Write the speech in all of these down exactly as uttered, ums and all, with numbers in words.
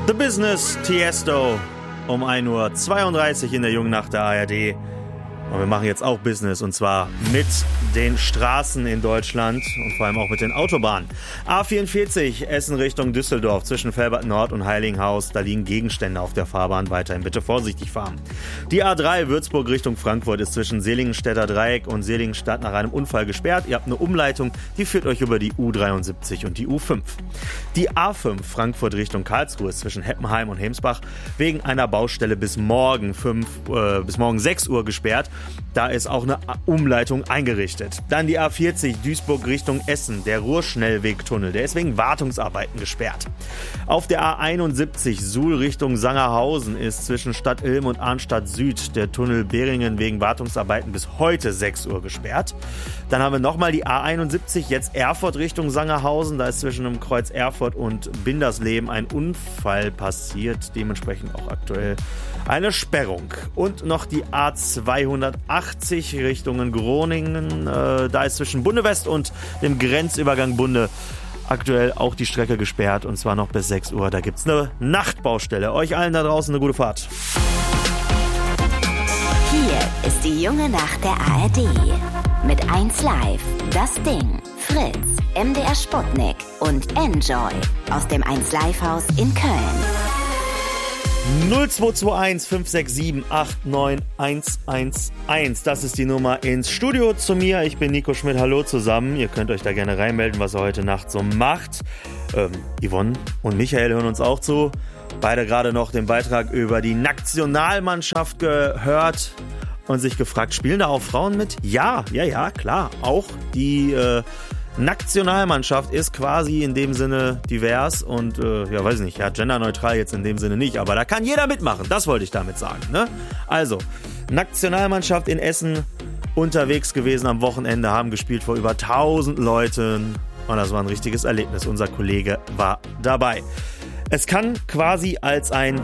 The Business, Tiesto, um ein Uhr zweiunddreißig in der jungen Nacht der A R D. Und wir machen jetzt auch Business, und zwar mit den Straßen in Deutschland und vor allem auch mit den Autobahnen. A vierundvierzig, Essen Richtung Düsseldorf, zwischen Velbert Nord und Heiligenhaus. Da liegen Gegenstände auf der Fahrbahn, weiterhin bitte vorsichtig fahren. Die A drei Würzburg Richtung Frankfurt ist zwischen Seligenstädter Dreieck und Seligenstadt nach einem Unfall gesperrt. Ihr habt eine Umleitung, die führt euch über die U dreiundsiebzig und die U fünf. Die A fünf Frankfurt Richtung Karlsruhe ist zwischen Heppenheim und Hemsbach wegen einer Baustelle bis morgen, fünf, äh, bis morgen sechs Uhr gesperrt. Da ist auch eine Umleitung eingerichtet. Dann die A vierzig Duisburg Richtung Essen, der Ruhrschnellwegtunnel, der ist wegen Wartungsarbeiten gesperrt. Auf der A einundsiebzig Suhl Richtung Sangerhausen ist zwischen Stadt Ilm und Arnstadt Süd der Tunnel Beringen wegen Wartungsarbeiten bis heute sechs Uhr gesperrt. Dann haben wir nochmal die A einundsiebzig, jetzt Erfurt Richtung Sangerhausen, da ist zwischen dem Kreuz Erfurt und Bindersleben ein Unfall passiert, dementsprechend auch aktuell eine Sperrung. Und noch die A zweihundertachtzig Richtung Groningen, äh, da ist zwischen Bunde West und dem Grenzübergang Bunde aktuell auch die Strecke gesperrt, und zwar noch bis sechs Uhr. Da gibt's eine Nachtbaustelle. Euch allen da draußen eine gute Fahrt. Hier ist die junge Nacht der A R D. Mit eins Live, Das Ding, Fritz, M D R Sputnik und Enjoy aus dem eins Live Haus in Köln. null zwei zwei eins fünf sechs sieben acht neun eins eins eins. Das ist die Nummer ins Studio zu mir. Ich bin Nico Schmidt. Hallo zusammen. Ihr könnt euch da gerne reinmelden, was ihr heute Nacht so macht. Ähm, Yvonne und Michael hören uns auch zu. Beide gerade noch den Beitrag über die Nationalmannschaft gehört und sich gefragt, spielen da auch Frauen mit? Ja, ja, ja, klar. Auch die äh, Nationalmannschaft ist quasi in dem Sinne divers und, äh, ja, weiß nicht, ja, genderneutral jetzt in dem Sinne nicht, aber da kann jeder mitmachen, das wollte ich damit sagen, ne? Also, Nationalmannschaft in Essen unterwegs gewesen am Wochenende, haben gespielt vor über tausend Leuten und das war ein richtiges Erlebnis. Unser Kollege war dabei. Es kann quasi als ein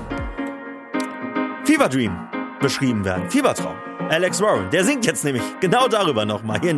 Fever Dream beschrieben werden, Fiebertraum. Alex Warren, der singt jetzt nämlich genau darüber nochmal hier in der